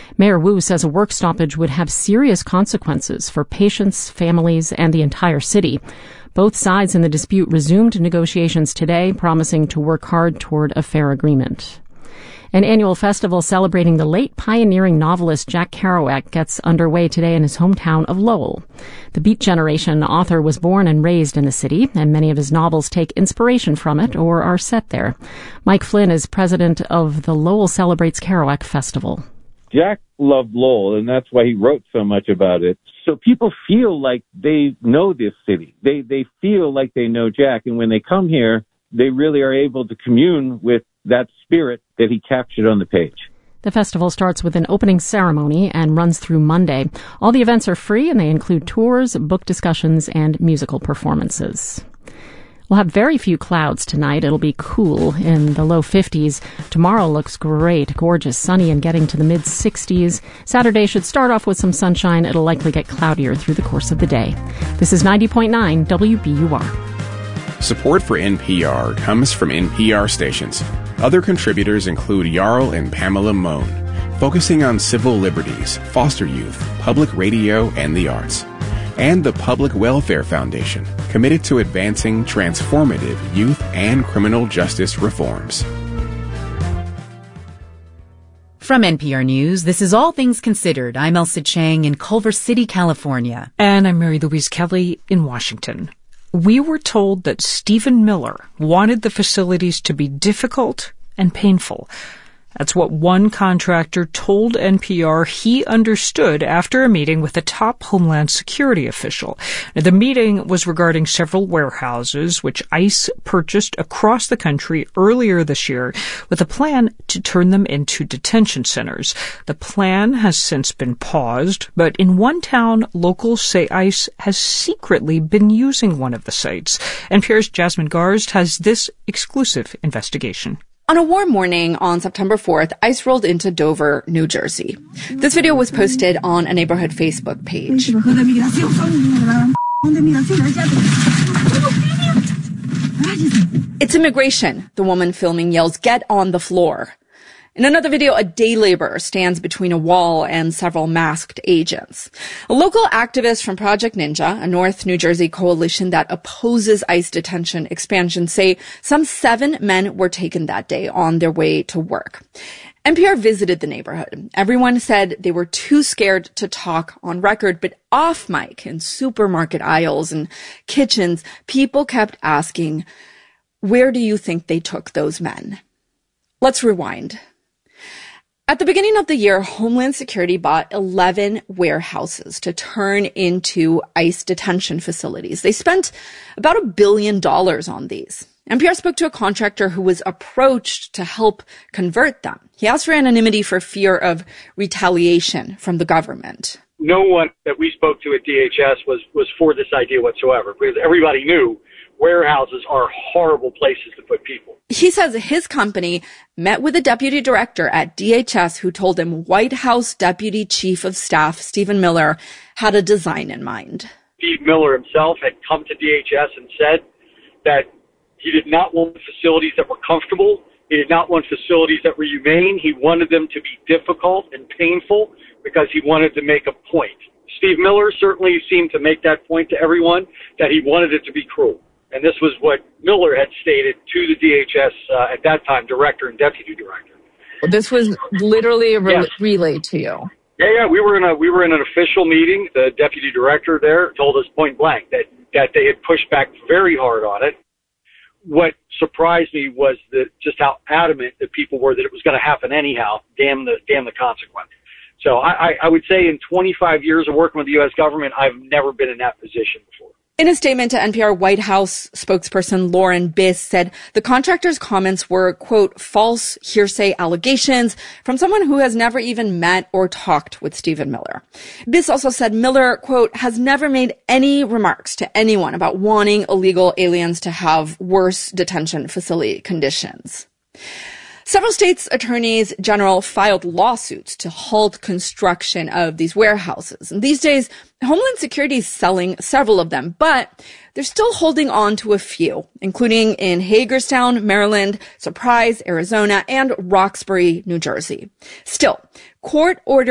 Mayor Wu says a work stoppage would have serious consequences for patients, families, and the entire city. Both sides in the dispute resumed negotiations today, promising to work hard toward a fair agreement. An annual festival celebrating the late pioneering novelist Jack Kerouac gets underway today in his hometown of Lowell. The Beat Generation author was born and raised in the city, and many of his novels take inspiration from it or are set there. Mike Flynn is president of the Lowell Celebrates Kerouac Festival. Jack loved Lowell, and that's why he wrote so much about it. So people feel like they know this city. They feel like they know Jack, and when they come here, they really are able to commune with that spirit that he captured on the page. The festival starts with an opening ceremony and runs through Monday. All the events are free, and they include tours, book discussions, and musical performances. We'll have very few clouds tonight. It'll be cool in the low 50s. Tomorrow looks great, gorgeous, sunny, and getting to the mid-60s. Saturday should start off with some sunshine. It'll likely get cloudier through the course of the day. This is 90.9 WBUR. Support for NPR comes from NPR stations. Other contributors include Jarl and Pamela Mohn, focusing on civil liberties, foster youth, public radio, and the arts. And the Public Welfare Foundation, committed to advancing transformative youth and criminal justice reforms. From NPR News, this is All Things Considered. I'm Elsa Chang in Culver City, California. And I'm Mary Louise Kelly in Washington. We were told that Stephen Miller wanted the facilities to be difficult and painful. That's what one contractor told NPR he understood after a meeting with a top Homeland Security official. The meeting was regarding several warehouses which ICE purchased across the country earlier this year with a plan to turn them into detention centers. The plan has since been paused, but in one town, locals say ICE has secretly been using one of the sites. NPR's Jasmine Garsd has this exclusive investigation. On a warm morning on September 4th, ICE rolled into Dover, New Jersey. This video was posted on a neighborhood Facebook page. It's immigration, the woman filming yells, "Get on the floor." In another video, a day laborer stands between a wall and several masked agents. A local activist from Project Ninja, a North New Jersey coalition that opposes ICE detention expansion, say some 7 men were taken that day on their way to work. NPR visited the neighborhood. Everyone said they were too scared to talk on record, but off mic in supermarket aisles and kitchens, people kept asking, "Where do you think they took those men?" Let's rewind. At the beginning of the year, Homeland Security bought 11 warehouses to turn into ICE detention facilities. They spent about $1 billion on these. NPR spoke to a contractor who was approached to help convert them. He asked for anonymity for fear of retaliation from the government. No one that we spoke to at DHS was for this idea whatsoever, because everybody knew warehouses are horrible places to put people. He says his company met with the deputy director at DHS who told him White House Deputy Chief of Staff Stephen Miller had a design in mind. Steve Miller himself had come to DHS and said that he did not want facilities that were comfortable. He did not want facilities that were humane. He wanted them to be difficult and painful because he wanted to make a point. Steve Miller certainly seemed to make that point to everyone, that he wanted it to be cruel. And this was what Miller had stated to the DHS at that time, director and deputy director. This was literally a relay to you. Yeah. We were in an official meeting. The deputy director there told us point blank that they had pushed back very hard on it. What surprised me was just how adamant that people were that it was going to happen anyhow. Damn the consequence. So I would say in 25 years of working with the U.S. government, I've never been in that position before. In a statement to NPR, White House spokesperson Lauren Biss said the contractor's comments were, quote, false hearsay allegations from someone who has never even met or talked with Stephen Miller. Biss also said Miller, quote, has never made any remarks to anyone about wanting illegal aliens to have worse detention facility conditions. Several states' attorneys general filed lawsuits to halt construction of these warehouses. And these days, Homeland Security is selling several of them, but they're still holding on to a few, including in Hagerstown, Maryland, Surprise, Arizona, and Roxbury, New Jersey. Still, court ordered